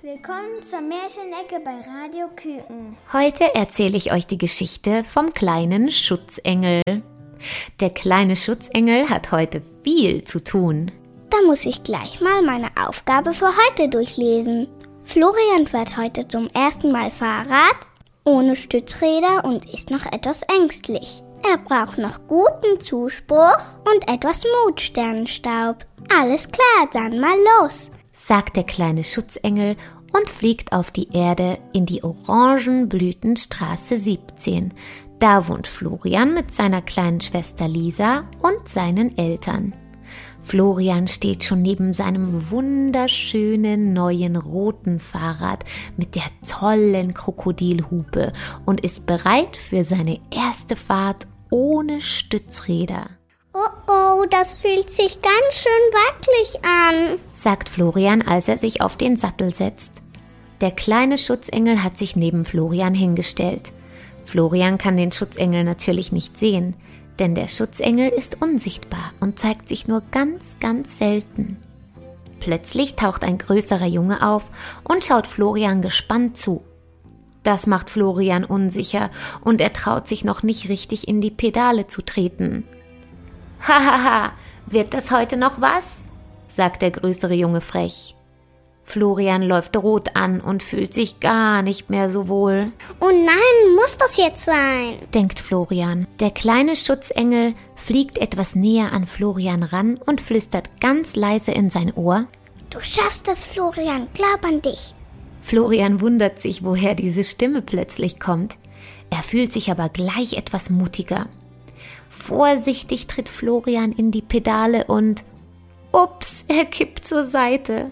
Willkommen zur Märchenecke bei Radio Küken. Heute erzähle ich euch die Geschichte vom kleinen Schutzengel. Der kleine Schutzengel hat heute viel zu tun. Da muss ich gleich mal meine Aufgabe für heute durchlesen. Florian fährt heute zum ersten Mal Fahrrad, ohne Stützräder und ist noch etwas ängstlich. Er braucht noch guten Zuspruch und etwas Mutsternenstaub. Alles klar, dann mal los, sagt der kleine Schutzengel und fliegt auf die Erde in die Orangenblütenstraße 17. Da wohnt Florian mit seiner kleinen Schwester Lisa und seinen Eltern. Florian steht schon neben seinem wunderschönen neuen roten Fahrrad mit der tollen Krokodilhupe und ist bereit für seine erste Fahrt ohne Stützräder. Oh, das fühlt sich ganz schön wackelig an, sagt Florian, als er sich auf den Sattel setzt. Der kleine Schutzengel hat sich neben Florian hingestellt. Florian kann den Schutzengel natürlich nicht sehen, denn der Schutzengel ist unsichtbar und zeigt sich nur ganz, ganz selten. Plötzlich taucht ein größerer Junge auf und schaut Florian gespannt zu. Das macht Florian unsicher und er traut sich noch nicht richtig in die Pedale zu treten. Hahaha, wird das heute noch was? Sagt der größere Junge frech. Florian läuft rot an und fühlt sich gar nicht mehr so wohl. Oh nein, muss das jetzt sein? Denkt Florian. Der kleine Schutzengel fliegt etwas näher an Florian ran und flüstert ganz leise in sein Ohr. Du schaffst das, Florian, glaub an dich. Florian wundert sich, woher diese Stimme plötzlich kommt. Er fühlt sich aber gleich etwas mutiger. Vorsichtig tritt Florian in die Pedale und ups, er kippt zur Seite.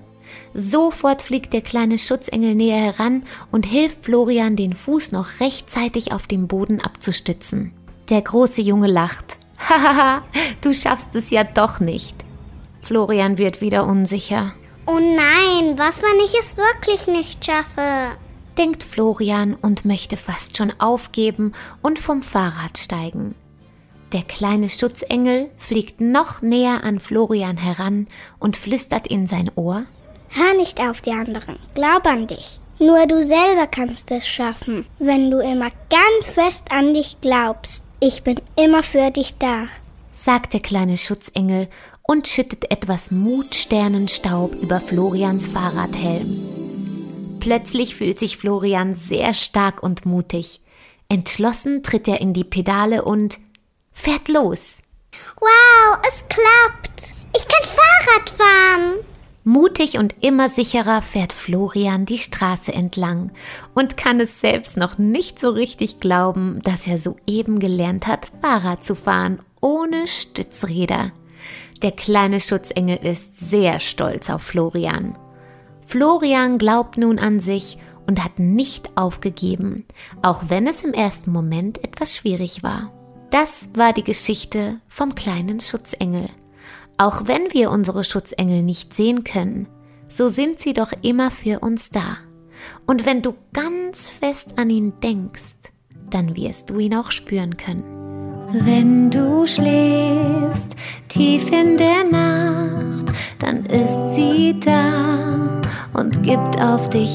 Sofort fliegt der kleine Schutzengel näher heran und hilft Florian, den Fuß noch rechtzeitig auf dem Boden abzustützen. Der große Junge lacht. Hahaha, du schaffst es ja doch nicht. Florian wird wieder unsicher. Oh nein, was, wenn ich es wirklich nicht schaffe? Denkt Florian und möchte fast schon aufgeben und vom Fahrrad steigen. Der kleine Schutzengel fliegt noch näher an Florian heran und flüstert in sein Ohr. Hör nicht auf die anderen, glaub an dich. Nur du selber kannst es schaffen, wenn du immer ganz fest an dich glaubst. Ich bin immer für dich da, sagt der kleine Schutzengel und schüttet etwas Mutsternenstaub über Florians Fahrradhelm. Plötzlich fühlt sich Florian sehr stark und mutig. Entschlossen tritt er in die Pedale und fährt los. Wow, es klappt! Ich kann Fahrrad fahren! Mutig und immer sicherer fährt Florian die Straße entlang und kann es selbst noch nicht so richtig glauben, dass er soeben gelernt hat, Fahrrad zu fahren, ohne Stützräder. Der kleine Schutzengel ist sehr stolz auf Florian. Florian glaubt nun an sich und hat nicht aufgegeben, auch wenn es im ersten Moment etwas schwierig war. Das war die Geschichte vom kleinen Schutzengel. Auch wenn wir unsere Schutzengel nicht sehen können, so sind sie doch immer für uns da. Und wenn du ganz fest an ihn denkst, dann wirst du ihn auch spüren können. Wenn du schläfst, tief in der Nacht, dann ist sie da und gibt auf dich